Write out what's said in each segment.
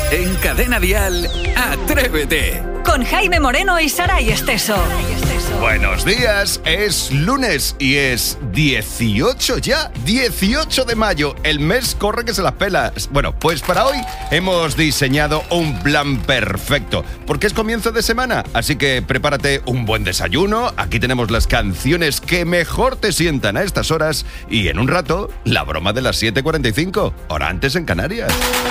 En Cadena Dial, Atrévete. Con Jaime Moreno y Saray Esteso. Buenos días, es lunes y es 18 ya, 18 de mayo. El mes corre que se las pela. Bueno, pues para hoy hemos diseñado un plan perfecto, porque es comienzo de semana, así que prepárate un buen desayuno. Aquí tenemos las canciones que mejor te sientan a estas horas y en un rato, la broma de las 7:45, hora antes en Canarias.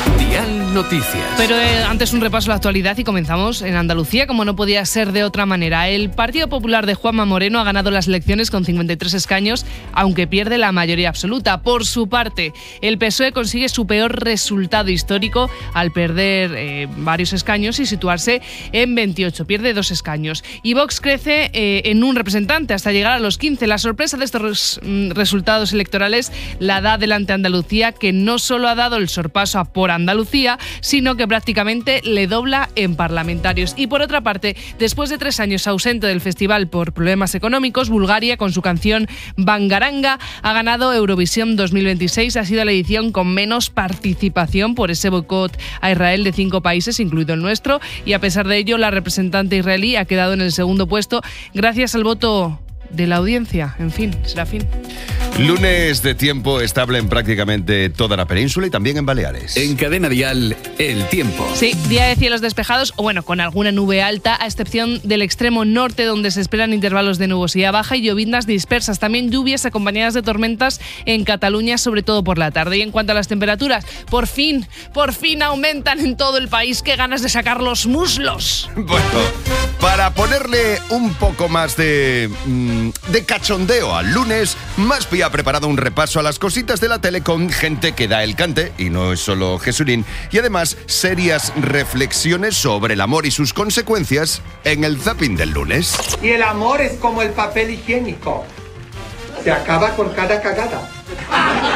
Dial Noticias. Pero antes un repaso a la actualidad y comenzamos en Andalucía, como no podía ser de otra manera. El Partido Popular de Juanma Moreno ha ganado las elecciones con 53 escaños, aunque pierde la mayoría absoluta. Por su parte, el PSOE consigue su peor resultado histórico al perder varios escaños y situarse en 28. Pierde 2 escaños. Y Vox crece en un representante hasta llegar a los 15. La sorpresa de estos resultados electorales la da Adelante Andalucía, que no solo ha dado el sorpaso a Por Andalucía, sino que prácticamente le dobla en parlamentarios. Y por otra parte, después de 3 años ausente del festival por problemas económicos, Bulgaria, con su canción Bangaranga, ha ganado Eurovisión 2026. Ha sido la edición con menos participación por ese boicot a Israel de 5 países, incluido el nuestro, y a pesar de ello, la representante israelí ha quedado en el segundo puesto gracias al voto de la audiencia. En fin, Serafín. Lunes de tiempo estable en prácticamente toda la península y también en Baleares. En Cadena Dial, el tiempo. Sí, día de cielos despejados, o bueno, con alguna nube alta, a excepción del extremo norte, donde se esperan intervalos de nubosidad baja y lloviznas dispersas. También lluvias acompañadas de tormentas en Cataluña, sobre todo por la tarde. Y en cuanto a las temperaturas, por fin aumentan en todo el país. ¡Qué ganas de sacar los muslos! Bueno, para ponerle un poco más de cachondeo al lunes, Maspi ha preparado un repaso a las cositas de la tele con gente que da el cante, y no es solo Jesulín, y además serias reflexiones sobre el amor y sus consecuencias en el zapping del lunes. Y el amor es como el papel higiénico, se acaba con cada cagada.